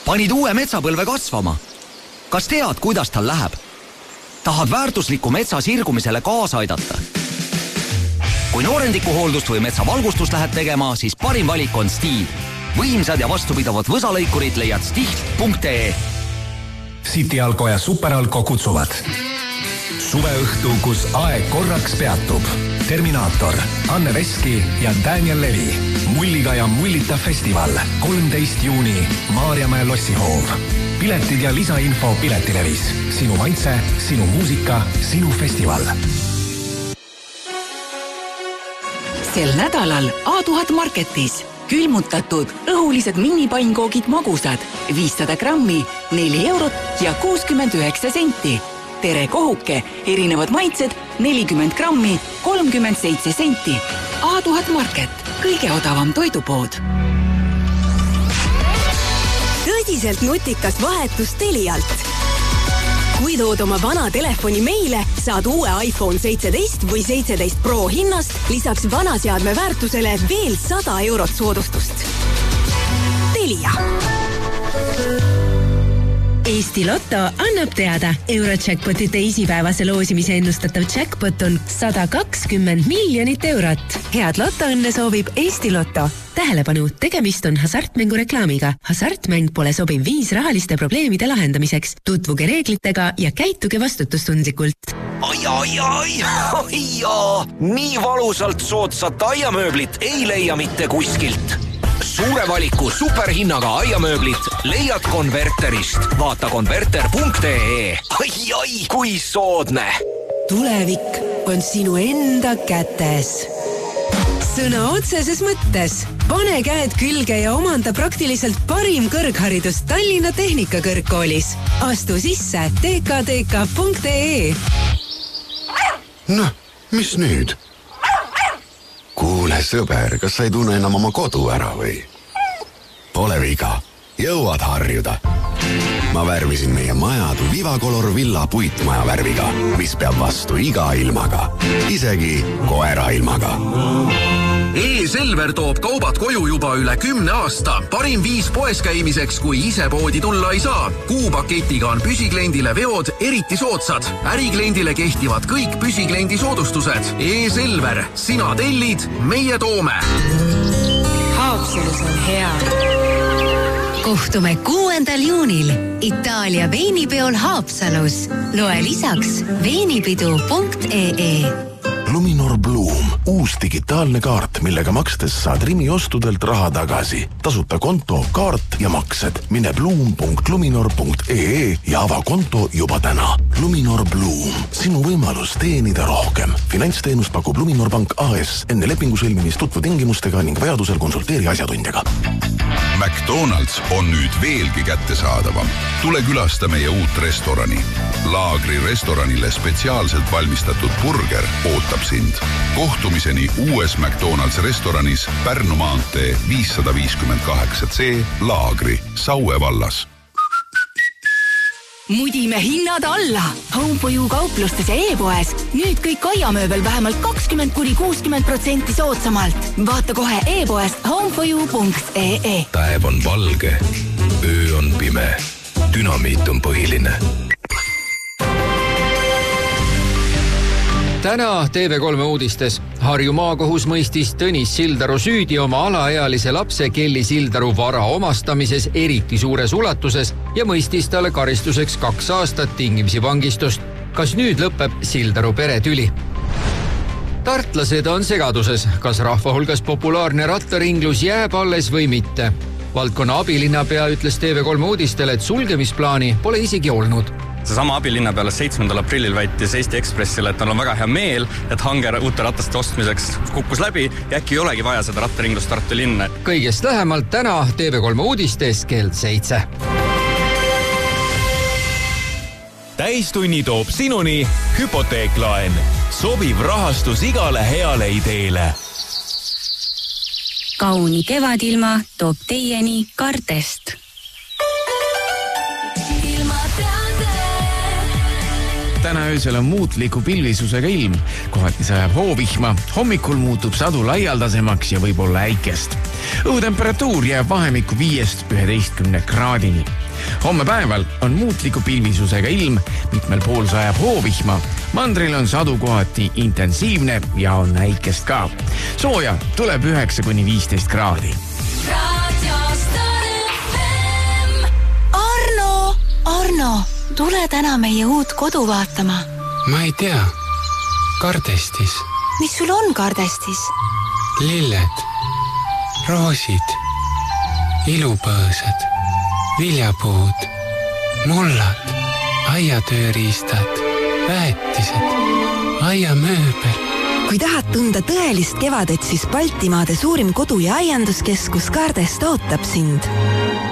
Panid uue metsapõlve kasvama. Kas tead, kuidas tal läheb? Tahad väärtusliku metsa sirgumisele kaasa aidata? Kui noorendikuhooldust või metsavalgustust lähed tegema, siis parim valik on Stihl. Võimsad ja vastupidavad võsalõikurid leiad stihl.ee. City Alko ja Super Alko kutsuvad. Suveõhtu, kus aeg korraks peatub. Terminaator, Anne Veski ja Daniel Levi. Mulliga ja mullita festival. 13 juuni, Maarjamäe lossihoov. Piletid ja lisainfo Piletilevis. Sinu maitse, sinu muusika, sinu festival. Sel nädalal A1000 Marketis. Külmutatud õhulised minipainkoogid magusad. 500 grammi, 4 eurot ja 69 senti. Tere kohuke, erinevad maitsed, 40 grammi, 37 senti. A1000 Market, kõige odavam toidupood. Tõsiselt nutikas vahetus Telialt. Kui tood oma vana telefoni meile, saad uue iPhone 17 või 17 Pro hinnast lisaks vanaseadme väärtusele veel 100 eurot soodustust. Telia. Eesti Lotto annab teada. Eurojackpoti teisipäevase loosimise ennustatav jackpot on 120 miljonit eurot. Head lotoõnne soovib Eesti Lotto. Tähelepanu, tegemist on hasartmängu reklaamiga. Hasartmäng pole sobiv viis rahaliste probleemide lahendamiseks. Tutvuge reeglitega ja käituge vastutustundlikult. Ai, nii valusalt soodsat aiamööblit ei leia mitte kuskilt. Suure valiku superhinnaga aiamööblit leiad Konverterist. Vaata konverter.ee. Ai, kui soodne! Tulevik on sinu enda kätes. Sõna otseses mõttes. Pane käed külge ja omanda praktiliselt parim kõrgharidus Tallinna Tehnikakõrgkoolis. Astu sisse tkdk.ee. Noh, mis nüüd? Kuule, sõber, kas sa ei tunne enam oma kodu ära või? Pole viga, jõuad harjuda. Ma värvisin meie majadu Vivacolor Villa puitmaja värviga, mis peab vastu iga ilmaga, isegi koera ilmaga. E-Selver toob kaubad koju juba üle 10 aasta. Parim viis poes käimiseks, kui ise poodi tulla ei saa. Kuupaketiga on püsikliendile veod eriti soodsad. Ärikliendile kehtivad kõik püsikliendi soodustused. E-Selver, sina tellid, meie toome. Haapsalus on hea. Kohtume 6. juunil Itaalia veinipeol Haapsalus. Loe lisaks veinipidu.ee. Luminor Bloom, uus digitaalne kaart, millega makstes saad Rimi ostudelt raha tagasi. Tasuta konto, kaart ja maksed. Mine bloom.luminor.ee ja ava konto juba täna. Luminor Bloom, sinu võimalus teenida rohkem. Finantsteenust pakub Luminor Bank AS. Enne lepingu sõlmimist tutvu tingimustega ning vajadusel konsulteeri asjatundjaga. McDonald's on nüüd veelgi kättesaadavam. Tule külasta meie uut restorani. Laagri restoranile spetsiaalselt valmistatud burger ootab sind. Kohtumiseni uues McDonald's restoranis Pärnu maantee 558C Laagri, Saue vallas. Mudime hinnad alla. HomeFoyu kauplustes ja e-poes. Nüüd kõik aiamööbel vähemalt 20–60% soodsamalt. Vaata kohe e-poest homefoyu.ee. Päev on valge, öö on pime, dünamiit on põhiline. Täna TV3 uudistes. Harju maakohus mõistis Tõnis Sildaru süüdi oma alaealise lapse Kelly Sildaru vara omastamises eriti suures ulatuses ja mõistis talle karistuseks 2 aastat tingimisi vangistust. Kas nüüd lõpeb Sildaru peretüli? Tartlased on segaduses, kas rahva hulgas populaarne rattaringlus jääb alles või mitte. Valdkonna abilinnapea ütles TV3 uudistele, et sulgemisplaani pole isegi olnud. Seesama abilinna peale 7. aprillil väitis Eesti Ekspressile, et tal on väga hea meel, et hange uute rataste ostmiseks kukkus läbi ja äkki ei olegi vaja seda rattaringlust Tartu linna. Kõigest lähemalt täna TV3 uudistes kell 7. Täistunni toob sinuni Hypoteeklaen. Sobiv rahastus igale heale ideele. Kauni kevadilma toob teieni Kartest. täna öösel on muutliku pilvisusega ilm. Kohati sajab hoovihma, hommikul muutub sadu laialdasemaks ja võib olla äikest. Õhutemperatuur jääb vahemikku 5-11 kraadini. Homme päeval on muutliku pilvisusega ilm, mitmel pool sajab hoovihma. Mandril on sadu kohati intensiivne ja on äikest ka. Sooja tuleb 9-15 kraadi. Arno, tule täna meie uut kodu vaatama. Ma ei tea. Kardestis. Mis sul on kardestis? Lilled, roosid, ilupõõsad, viljapuud, mullad, aiatööriistad, väetised, aiamööbel. Kui tahad tunda tõelist kevadet, siis Baltimaade suurim kodu- ja aianduskeskus Kardest ootab sind.